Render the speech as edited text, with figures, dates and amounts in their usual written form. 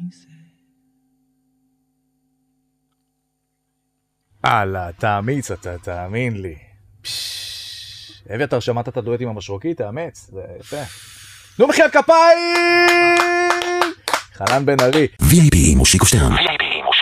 הלאה, תאמיץ אתה, תאמין לי. אביתר, שמעת את הדואט עם המשרוקי? תאמץ, זה יפה. נו מחיית כפיים! חנן בן ארי. VIP מושיקו שטרן.